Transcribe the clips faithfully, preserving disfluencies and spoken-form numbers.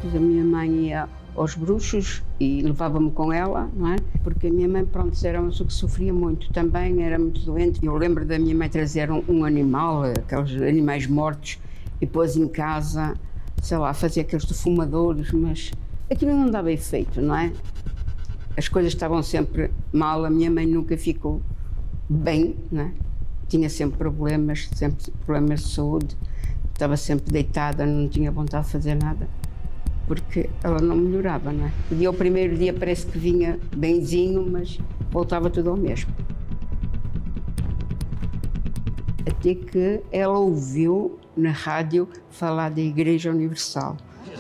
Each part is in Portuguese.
Marrocos, a minha mãe ia aos bruxos e levava-me com ela, não é? Porque a minha mãe, pronto, era uma pessoa que sofria muito também, era muito doente. Eu lembro da minha mãe trazer um, um animal, aqueles animais mortos, e pôs em casa, sei lá, fazia aqueles defumadores, mas aquilo não dava efeito, não é? As coisas estavam sempre mal, a minha mãe nunca ficou bem, não é? Tinha sempre problemas, sempre problemas de saúde, estava sempre deitada, não tinha vontade de fazer nada, porque ela não melhorava, não é? O dia, o primeiro dia parece que vinha benzinho, mas voltava tudo ao mesmo. Até que ela ouviu na rádio falar da Igreja Universal.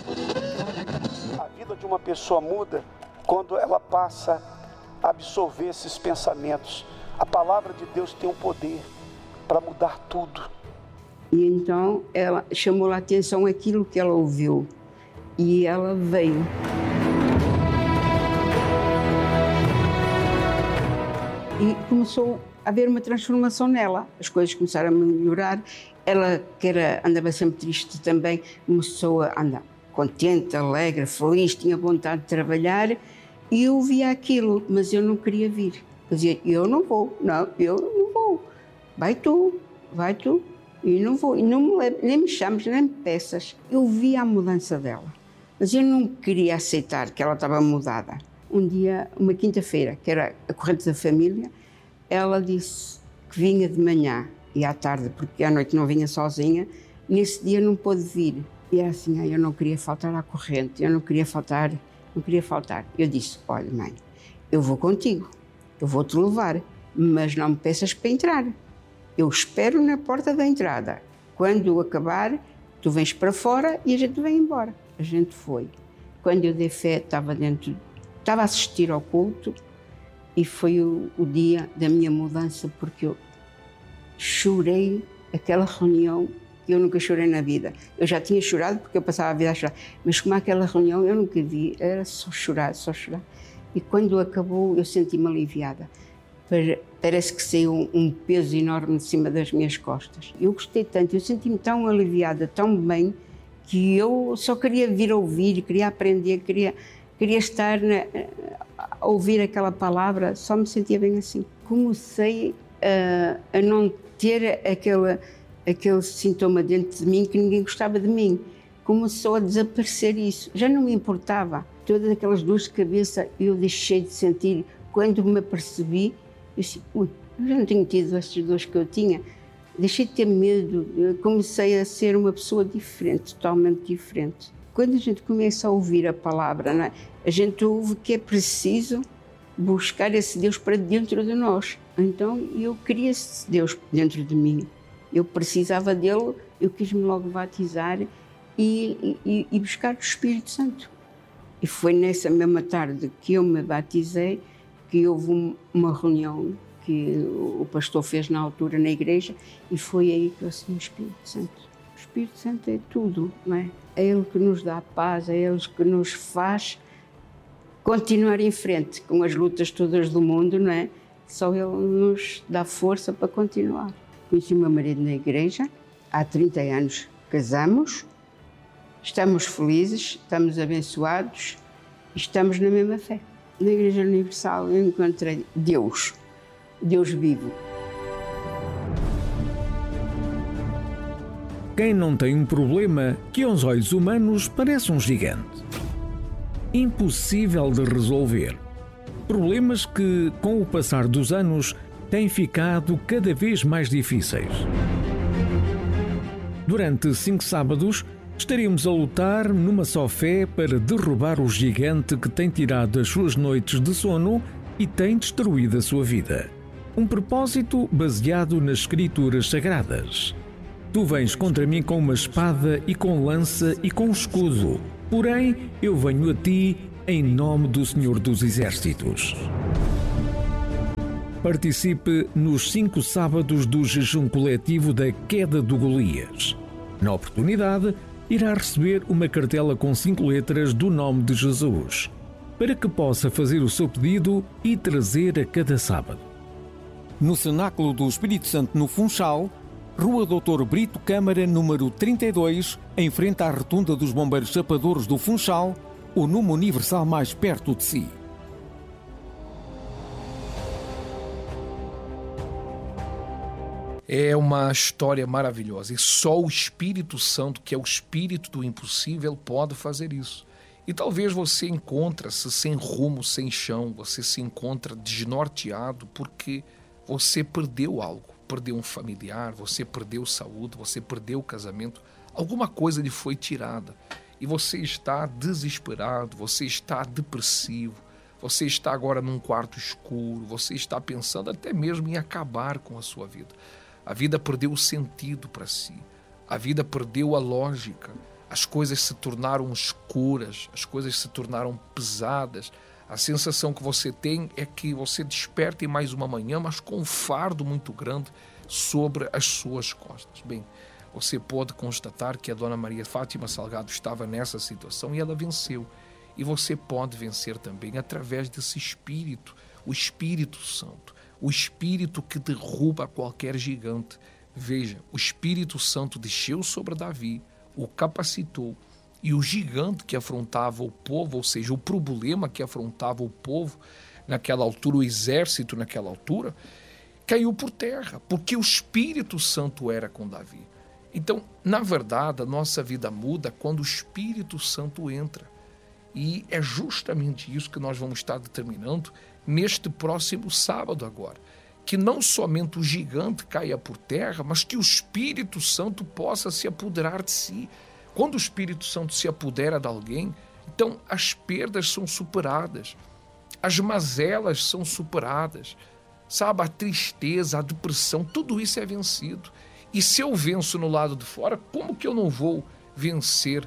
A vida de uma pessoa muda quando ela passa a absorver esses pensamentos. A palavra de Deus tem um poder para mudar tudo. E então ela chamou a atenção aquilo que ela ouviu e ela veio. E começou a haver uma transformação nela. As coisas começaram a melhorar. Ela, que era, andava sempre triste também, começou a andar contente, alegre, feliz, tinha vontade de trabalhar. E eu via aquilo, mas eu não queria vir. Eu dizia, eu não vou, não, eu não vou. Vai tu, vai tu. E não vou, e não me leve, nem me chames, nem me peças. Eu via a mudança dela, mas eu não queria aceitar que ela estava mudada. Um dia, uma quinta-feira, que era a corrente da família, ela disse que vinha de manhã e à tarde, porque à noite não vinha sozinha. Nesse dia não pôde vir. E era assim, ah, eu não queria faltar à corrente, eu não queria faltar, não queria faltar. Eu disse, olha mãe, eu vou contigo, eu vou-te levar, mas não me peças para entrar. Eu espero na porta da entrada. Quando acabar, tu vens para fora e a gente vem embora. A gente foi. Quando eu dei fé, estava dentro, estava a assistir ao culto e foi o, o dia da minha mudança, porque eu chorei aquela reunião que eu nunca chorei na vida. Eu já tinha chorado porque eu passava a vida a chorar, mas como aquela reunião eu nunca vi, era só chorar, só chorar. E quando acabou, eu senti-me aliviada. Parece que saiu um peso enorme de cima das minhas costas. Eu gostei tanto, eu senti-me tão aliviada, tão bem, que eu só queria vir ouvir, queria aprender, queria, queria estar na, a ouvir aquela palavra, só me sentia bem assim. Comecei a, a não ter aquele, aquele sintoma dentro de mim que ninguém gostava de mim. Começou a desaparecer isso, já não me importava. Todas aquelas dores de cabeça eu deixei de sentir. Quando me apercebi, eu disse, ui, eu já não tenho tido estas dores que eu tinha. Deixei de ter medo, eu comecei a ser uma pessoa diferente, totalmente diferente. Quando a gente começa a ouvir a palavra, não é? A gente ouve que é preciso buscar esse Deus para dentro de nós. Então eu queria esse Deus dentro de mim. Eu precisava dele, eu quis-me logo batizar e, e, e buscar o Espírito Santo. E foi nessa mesma tarde que eu me batizei, que houve uma reunião que o pastor fez na altura na igreja e foi aí que eu assumi o Espírito Santo. O Espírito Santo é tudo, não é? É Ele que nos dá paz, é Ele que nos faz continuar em frente com as lutas todas do mundo, não é? Só Ele nos dá força para continuar. Conheci o meu marido na igreja, há trinta anos casamos, estamos felizes, estamos abençoados e estamos na mesma fé. Na Igreja Universal eu encontrei Deus, Deus vivo. Quem não tem um problema que aos olhos humanos parece um gigante. Impossível de resolver. Problemas que, com o passar dos anos, têm ficado cada vez mais difíceis. Durante cinco sábados, estaremos a lutar numa só fé para derrubar o gigante que tem tirado as suas noites de sono e tem destruído a sua vida. Um propósito baseado nas Escrituras Sagradas. Tu vens contra mim com uma espada e com lança e com escudo. Porém, eu venho a ti em nome do Senhor dos Exércitos. Participe nos cinco sábados do jejum coletivo da queda do Golias. Na oportunidade, irá receber uma cartela com cinco letras do nome de Jesus, para que possa fazer o seu pedido e trazer a cada sábado. No Cenáculo do Espírito Santo no Funchal, Rua doutor Brito Câmara, número trinta e dois, em frente à rotunda dos Bombeiros Chapadores do Funchal, o número universal mais perto de si. É uma história maravilhosa e só o Espírito Santo, que é o Espírito do impossível, pode fazer isso. E talvez você encontre-se sem rumo, sem chão, você se encontra desnorteado porque você perdeu algo. Perdeu um familiar, você perdeu saúde, você perdeu o casamento, alguma coisa lhe foi tirada e você está desesperado, você está depressivo, você está agora num quarto escuro, você está pensando até mesmo em acabar com a sua vida. A vida perdeu o sentido para si, a vida perdeu a lógica, as coisas se tornaram escuras, as coisas se tornaram pesadas. A sensação que você tem é que você desperta em mais uma manhã, mas com um fardo muito grande sobre as suas costas. Bem, você pode constatar que a Dona Maria Fátima Salgado estava nessa situação e ela venceu. E você pode vencer também através desse Espírito, o Espírito Santo, o Espírito que derruba qualquer gigante. Veja, o Espírito Santo desceu sobre Davi, o capacitou, e o gigante que afrontava o povo, ou seja, o problema que afrontava o povo naquela altura, o exército naquela altura, caiu por terra, porque o Espírito Santo era com Davi. Então, na verdade, a nossa vida muda quando o Espírito Santo entra. E é justamente isso que nós vamos estar determinando neste próximo sábado agora. Que não somente o gigante caia por terra, mas que o Espírito Santo possa se apoderar de si. Quando o Espírito Santo se apodera de alguém, então as perdas são superadas, as mazelas são superadas, sabe, a tristeza, a depressão, tudo isso é vencido. E se eu venço no lado de fora, como que eu não vou vencer?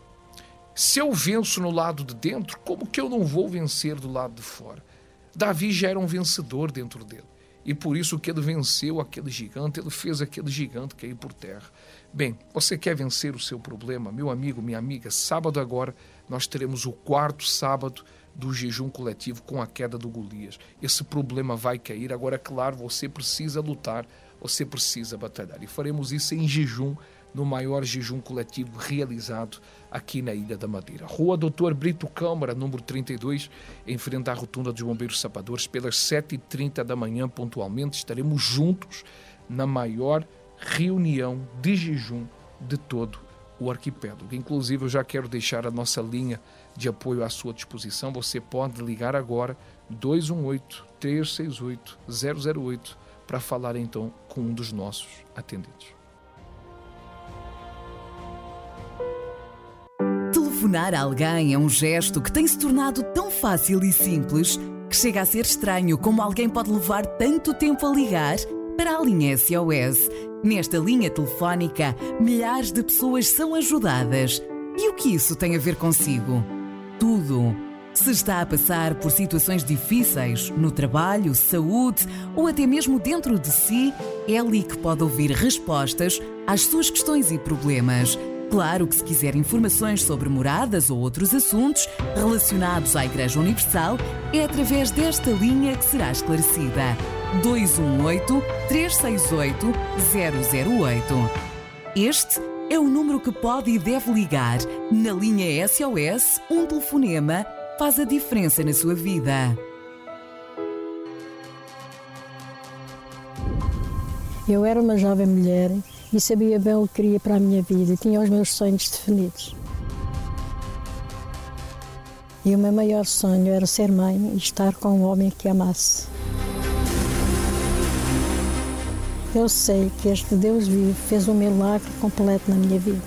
Se eu venço no lado de dentro, como que eu não vou vencer do lado de fora? Davi já era um vencedor dentro dele. E por isso que ele venceu aquele gigante, ele fez aquele gigante cair por terra. Bem, você quer vencer o seu problema? Meu amigo, minha amiga, sábado agora nós teremos o quarto sábado do jejum coletivo com a queda do Golias. Esse problema vai cair. Agora, é claro, você precisa lutar, você precisa batalhar. E faremos isso em jejum, no maior jejum coletivo realizado aqui na Ilha da Madeira. Rua doutor Brito Câmara, número trinta e dois, em frente à rotunda dos Bombeiros Chapadores, pelas sete e trinta da manhã, pontualmente, estaremos juntos na maior reunião de jejum de todo o arquipélago. Inclusive, eu já quero deixar a nossa linha de apoio à sua disposição. Você pode ligar agora, dois um oito, três seis oito, zero zero oito, para falar então com um dos nossos atendentes. Telefonar a alguém é um gesto que tem se tornado tão fácil e simples que chega a ser estranho como alguém pode levar tanto tempo a ligar para a linha S O S. Nesta linha telefónica, milhares de pessoas são ajudadas. E o que isso tem a ver consigo? Tudo. Se está a passar por situações difíceis, no trabalho, saúde ou até mesmo dentro de si, é ali que pode ouvir respostas às suas questões e problemas. Claro que se quiser informações sobre moradas ou outros assuntos relacionados à Igreja Universal, é através desta linha que será esclarecida. dois um oito, três seis oito, zero zero oito. Este é o número que pode e deve ligar. Na linha S O S, um telefonema faz a diferença na sua vida. Eu era uma jovem mulher e sabia bem o que queria para a minha vida e tinha os meus sonhos definidos. E o meu maior sonho era ser mãe e estar com um homem que amasse. Eu sei que este Deus vivo fez um milagre completo na minha vida.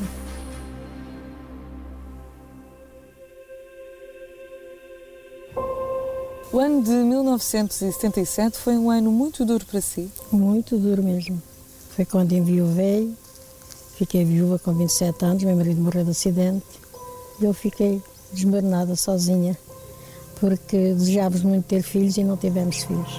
O ano de mil novecentos e setenta e sete foi um ano muito duro para si? Muito duro mesmo. Foi quando enviuvei, fiquei viúva com vinte e sete anos, meu marido morreu de acidente e eu fiquei desmoronada sozinha, porque desejávamos muito ter filhos e não tivemos filhos.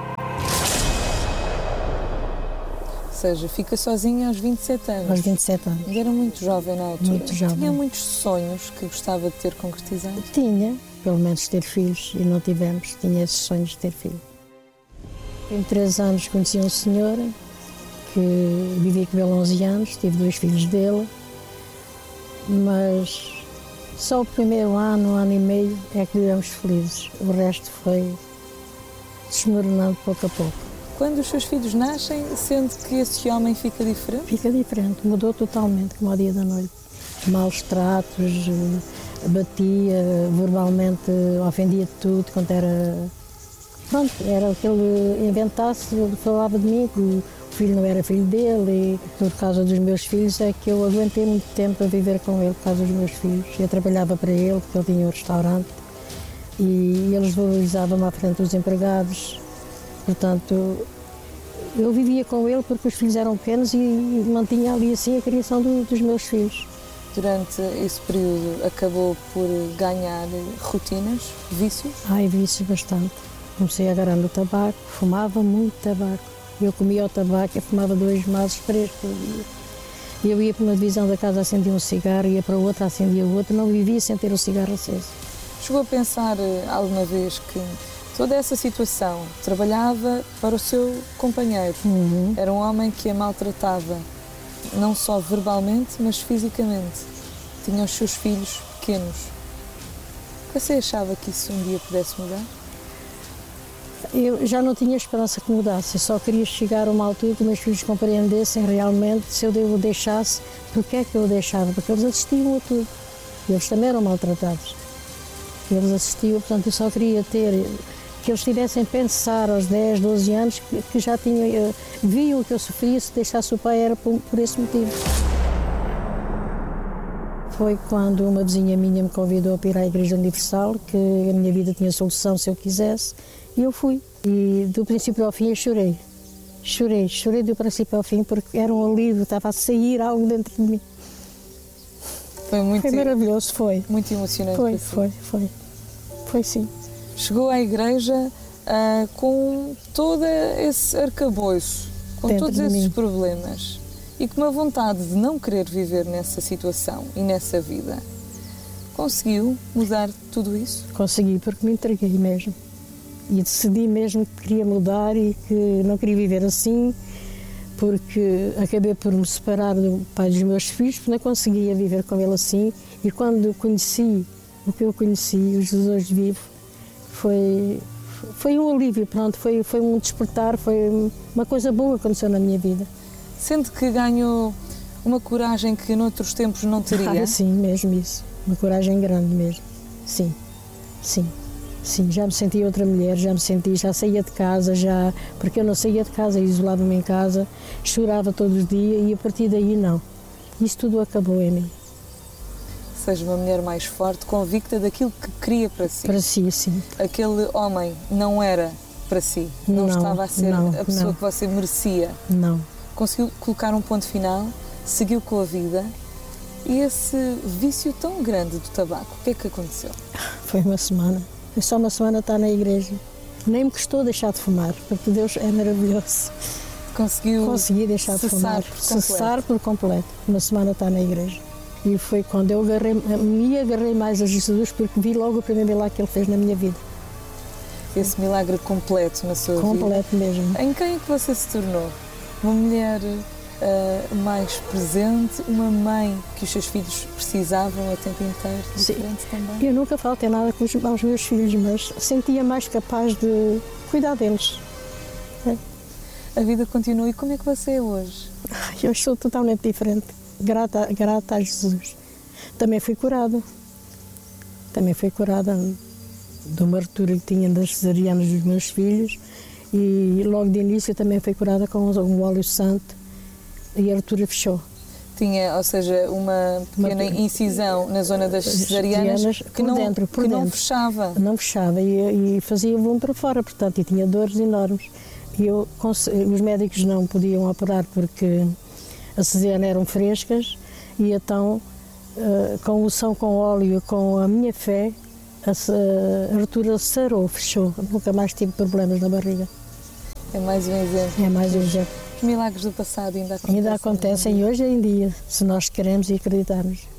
Ou seja, fica sozinha aos vinte e sete anos? Aos vinte e sete anos. Mas era muito jovem na altura? Muito jovem. Tinha muitos sonhos que gostava de ter concretizado? Tinha, pelo menos ter filhos, e não tivemos. Tinha esses sonhos de ter filhos. Em três anos conheci um senhor que vivi com ele onze anos, tive dois filhos dele, mas só o primeiro ano, ano e meio é que vivemos felizes. O resto foi desmoronando pouco a pouco. Quando os seus filhos nascem, sente que esse homem fica diferente? Fica diferente, mudou totalmente, como ao dia da noite. Maus tratos, batia, verbalmente ofendia de tudo, quando era... Pronto, era o que ele inventasse, ele falava de mim, que o filho não era filho dele, e por causa dos meus filhos é que eu aguentei muito tempo a viver com ele, por causa dos meus filhos. Eu trabalhava para ele, porque ele tinha um restaurante, e eles valorizavam-me à frente dos empregados. Portanto, eu vivia com ele porque os filhos eram pequenos e mantinha ali assim a criação do, dos meus filhos. Durante esse período acabou por ganhar rotinas, vícios? Ai, vícios bastante. Comecei a agarrar no tabaco, fumava muito tabaco. Eu comia o tabaco e fumava dois maços três por dia. Eu ia para uma divisão da casa, acendia um cigarro, ia para outra, acendia outro, não vivia sem ter o cigarro aceso. Chegou a pensar alguma vez que toda essa situação trabalhava para o seu companheiro? Uhum. Era um homem que a maltratava, não só verbalmente, mas fisicamente. Tinha os seus filhos pequenos. Você achava que isso um dia pudesse mudar? Eu já não tinha esperança que mudasse, eu só queria chegar a uma altura que meus filhos compreendessem realmente se eu o deixasse, porque é que eu o deixava, porque eles assistiam a tudo. Eles também eram maltratados. Eles assistiam, portanto, eu só queria ter, que eles tivessem a pensar aos dez, doze anos, que, que já tinham, viam o que eu sofria, se deixasse o pai era por, por esse motivo. Foi quando uma vizinha minha me convidou para ir à Igreja Universal, que a minha vida tinha solução se eu quisesse, e eu fui. E do princípio ao fim eu chorei. Chorei, chorei do princípio ao fim, porque era um alívio, estava a sair algo dentro de mim. Foi muito Foi maravilhoso, foi. Muito emocionante. Foi, foi, foi. Foi sim. Chegou à igreja uh, com todo esse arcabouço, com Dentro todos de esses mim. problemas e com uma vontade de não querer viver nessa situação e nessa vida. Conseguiu mudar tudo isso? Consegui, porque me entreguei mesmo. E decidi mesmo que queria mudar e que não queria viver assim, porque acabei por me separar do pai dos meus filhos, porque não conseguia viver com ele assim. E quando conheci o que eu conheci, o Jesus vivo, foi, foi um alívio, pronto, foi, foi um despertar, foi uma coisa boa que aconteceu na minha vida. Sente que ganhou uma coragem que noutros tempos não teria? Ah, sim, mesmo isso. Uma coragem grande mesmo. Sim, sim. Sim, já me senti outra mulher, já me senti, já saía de casa, já, porque eu não saía de casa, isolava-me em casa, chorava todos os dias e a partir daí não. Isso tudo acabou em mim. Seja uma mulher mais forte, convicta daquilo que queria para si. Para si, sim. Aquele homem não era para si, não, Não, estava a ser não, a pessoa não. que você merecia. Não. Conseguiu colocar um ponto final, seguiu com a vida e esse vício tão grande do tabaco, o que é que aconteceu? Foi uma semana. Foi só uma semana estar na igreja. Nem me custou deixar de fumar, porque Deus é maravilhoso. Conseguiu Consegui deixar de fumar, por completo. cessar por completo. Uma semana estar na igreja. E foi quando eu agarrei, me agarrei mais a Jesus, porque vi logo o primeiro milagre que Ele fez na minha vida. Esse milagre completo na sua Completo vida. Completo mesmo. Em quem é que você se tornou? Uma mulher uh, mais presente, uma mãe que os seus filhos precisavam a tempo inteiro, diferente Sim. também? Eu nunca faltei nada com os, aos meus filhos, mas sentia mais capaz de cuidar deles. É. A vida continua. E como é que você é hoje? Eu sou totalmente diferente, grata, grata a Jesus. Também fui curada. Também fui curada de uma ruptura que tinha das cesarianas dos meus filhos e logo de início também fui curada com um óleo santo e a ruptura fechou. Tinha, ou seja, uma pequena uma, incisão na zona das cesarianas que, não, dentro, que não fechava. Não fechava e, e fazia volume para fora, portanto, e tinha dores enormes. E eu, os médicos não podiam operar porque as cesarianas eram frescas e então, com unção com óleo, com a minha fé, a, a ruptura sarou, fechou. Nunca mais tive problemas na barriga. É mais um exemplo. É mais um exemplo. Os milagres do passado ainda acontecem. Ainda acontecem hoje em dia, se nós queremos e acreditarmos.